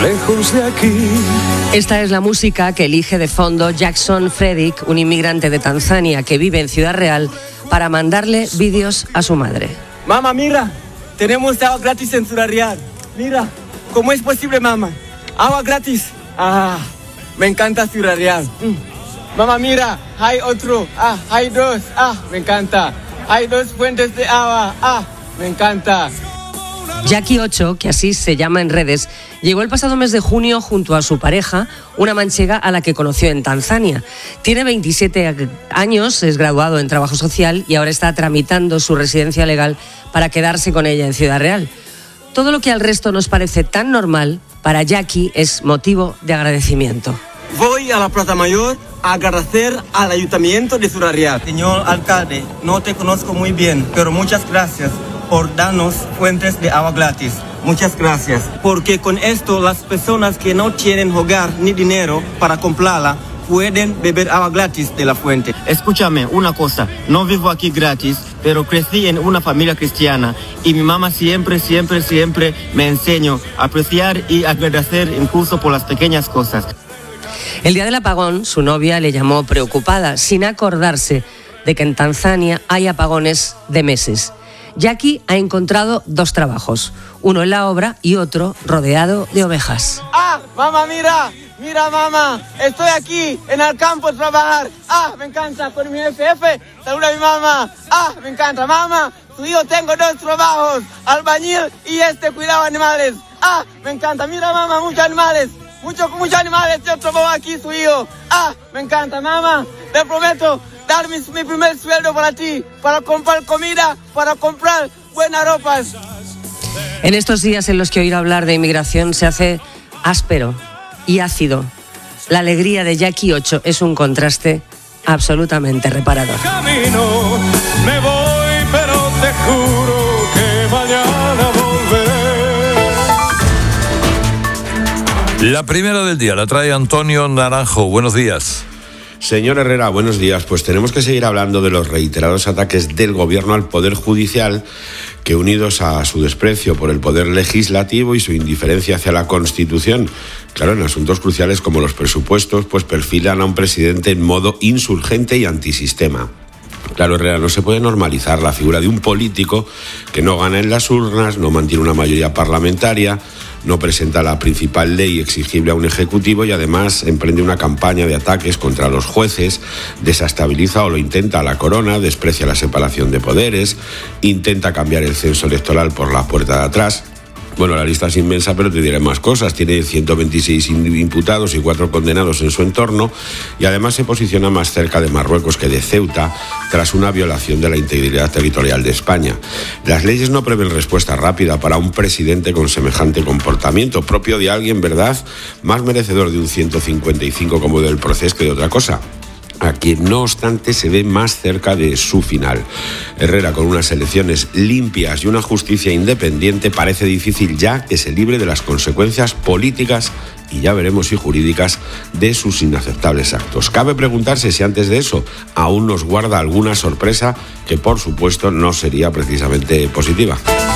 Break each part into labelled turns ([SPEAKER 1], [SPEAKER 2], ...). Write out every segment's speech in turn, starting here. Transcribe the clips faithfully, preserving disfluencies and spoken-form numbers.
[SPEAKER 1] Lejos de aquí.
[SPEAKER 2] Esta es la música que elige de fondo Jackson Fredrick, un inmigrante de Tanzania que vive en Ciudad Real, para mandarle vídeos a su madre.
[SPEAKER 3] Mamá, mira, tenemos agua gratis en Ciudad Real. Mira, ¿cómo es posible, mamá? Agua gratis. Ah, me encanta Ciudad Real. Mm. Mamá, mira, hay otro. Ah, hay dos. Ah, me encanta. Hay dos fuentes de agua. Ah, me encanta.
[SPEAKER 2] Jackie ocho, que así se llama en redes, llegó el pasado mes de junio junto a su pareja, una manchega a la que conoció en Tanzania. Tiene veintisiete años, es graduado en trabajo social y ahora está tramitando su residencia legal para quedarse con ella en Ciudad Real. Todo lo que al resto nos parece tan normal, para Jackie es motivo de agradecimiento.
[SPEAKER 3] Voy a la Plaza Mayor a agradecer al Ayuntamiento de Ciudad Real. Señor alcalde, no te conozco muy bien, pero muchas gracias por darnos fuentes de agua gratis. Muchas gracias. Porque con esto las personas que no tienen hogar ni dinero para comprarla pueden beber agua gratis de la fuente. Escúchame una cosa, no vivo aquí gratis, pero crecí en una familia cristiana y mi mamá siempre, siempre, siempre me enseñó a apreciar y agradecer incluso por las pequeñas cosas.
[SPEAKER 2] El día del apagón, su novia le llamó preocupada, sin acordarse de que en Tanzania hay apagones de meses. Jackie ha encontrado dos trabajos, uno en la obra y otro rodeado de ovejas.
[SPEAKER 3] ¡Ah, mamá, mira! ¡Mira, mamá! Estoy aquí en el campo a trabajar. ¡Ah, me encanta! Con mi F F, saluda a mi mamá. ¡Ah, me encanta! Mamá, tú y yo tengo dos trabajos, albañil y este cuidado de animales. ¡Ah, me encanta! Mira, mamá, muchos animales. Muchos, muchos animales, yo trabajo aquí, su hijo. ¡Ah, me encanta, mamá! Te prometo dar mi, mi primer sueldo para ti, para comprar comida, para comprar buenas ropas.
[SPEAKER 2] En estos días en los que oír hablar de inmigración se hace áspero y ácido, la alegría de Jackie ocho es un contraste absolutamente reparador.
[SPEAKER 1] Camino, me voy, pero te juro que mañana volveré.
[SPEAKER 4] La primera del día la trae Antonio Naranjo. Buenos días.
[SPEAKER 5] Señor Herrera, buenos días. Pues tenemos que seguir hablando de los reiterados ataques del Gobierno al Poder Judicial, que unidos a su desprecio por el Poder Legislativo y su indiferencia hacia la Constitución, claro, en asuntos cruciales como los presupuestos, pues perfilan a un presidente en modo insurgente y antisistema. Claro, Herrera, no se puede normalizar la figura de un político que no gana en las urnas, no mantiene una mayoría parlamentaria, no presenta la principal ley exigible a un ejecutivo y además emprende una campaña de ataques contra los jueces, desestabiliza o lo intenta a la corona, desprecia la separación de poderes, intenta cambiar el censo electoral por la puerta de atrás. Bueno, la lista es inmensa, pero te diré más cosas. Tiene ciento veintiséis imputados y cuatro condenados en su entorno y además se posiciona más cerca de Marruecos que de Ceuta tras una violación de la integridad territorial de España. Las leyes no prevén respuesta rápida para un presidente con semejante comportamiento, propio de alguien, ¿verdad?, más merecedor de un ciento cincuenta y cinco como del Procés que de otra cosa, a quien no obstante se ve más cerca de su final. Herrera, con unas elecciones limpias y una justicia independiente, parece difícil ya que se libre de las consecuencias políticas y ya veremos si jurídicas de sus inaceptables actos. Cabe preguntarse si antes de eso aún nos guarda alguna sorpresa que por supuesto no sería precisamente positiva.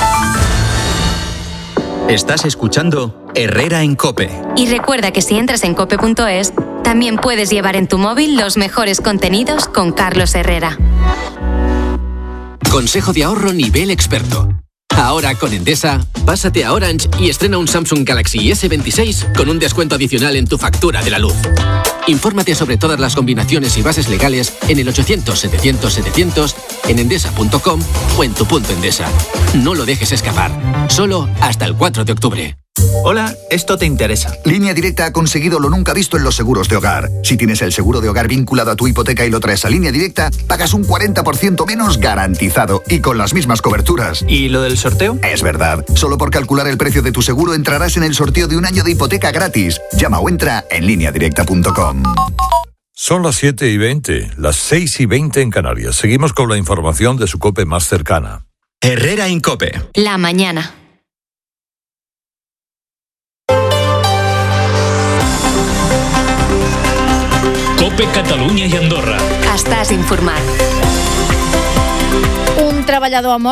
[SPEAKER 6] Estás escuchando Herrera en COPE.
[SPEAKER 7] Y recuerda que si entras en cope punto es, también puedes llevar en tu móvil los mejores contenidos con Carlos Herrera.
[SPEAKER 6] Consejo de ahorro nivel experto. Ahora con Endesa, pásate a Orange y estrena un Samsung Galaxy ese veintiséis con un descuento adicional en tu factura de la luz. Infórmate sobre todas las combinaciones y bases legales en el ochocientos setecientos setecientos, en endesa punto com o en tu punto Endesa. No lo dejes escapar. Solo hasta el cuatro de octubre.
[SPEAKER 8] Hola, esto te interesa.
[SPEAKER 9] Línea Directa ha conseguido lo nunca visto en los seguros de hogar. Si tienes el seguro de hogar vinculado a tu hipoteca y lo traes a Línea Directa, pagas un cuarenta por ciento menos garantizado y con las mismas coberturas.
[SPEAKER 8] ¿Y lo del sorteo?
[SPEAKER 9] Es verdad. Solo por calcular el precio de tu seguro entrarás en el sorteo de un año de hipoteca gratis. Llama o entra en línea directa punto com.
[SPEAKER 4] Son las siete y veinte, las seis y veinte en Canarias. Seguimos con la información de su COPE más cercana.
[SPEAKER 6] Herrera en COPE.
[SPEAKER 7] La mañana.
[SPEAKER 10] COPE Catalunya i Andorra.
[SPEAKER 7] Estàs informat.
[SPEAKER 11] Un treballador ha mort